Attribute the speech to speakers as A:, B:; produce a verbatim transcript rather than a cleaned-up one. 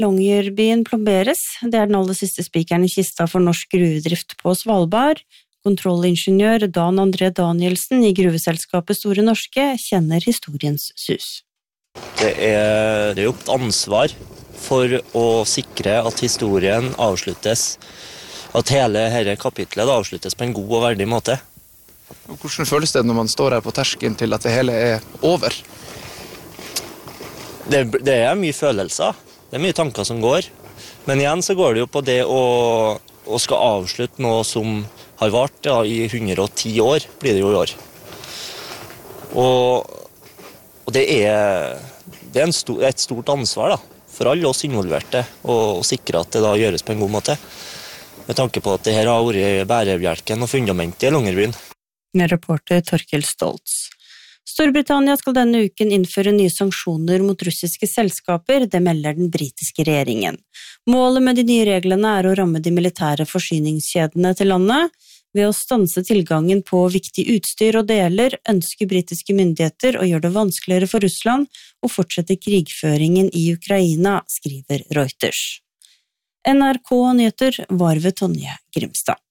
A: Longyearbyen plomberes. Det er den aller siste spikeren i kista for norsk gruvedrift på Svalbard. Kontrollingeniør Dan André Danielsen i gruveselskapet Store Norske kjenner historiens sus.
B: Det er, det er jo et ansvar for å sikre at historien avsluttes, at hele dette kapitlet avsluttes på en god og verdig måte.
C: Hvordan føles det når man står her på terskelen til at det hele er over?
B: Det, det er mye følelser, det er mye tanker som går. Men igjen så går det jo på det å, å skal avslutte noe som har vart ja, i hundre og ti år, blir det jo i år. Og, og det er, det er en stor, et stort ansvar da, for alle oss involverte å, å sikre at det da gjøres på en god måte. Med tanke på at det her har vært bærebjelken og fundamentet i Longyearbyen.
A: Reporter Torkel Stoltz. Storbritannia skal denne uken innføre nye sanksjoner mot russiske selskaper, det melder den britiske regjeringen. Målet med de nye reglene er å ramme de militære forsyningskjedene til landet. Ved å stanse tilgangen på viktig utstyr og deler, ønsker britiske myndigheter å gjøre det vanskeligere for Russland å fortsette krigføringen i Ukraina, skriver Reuters. N R K Nyheter var ved Tonje Grimstad.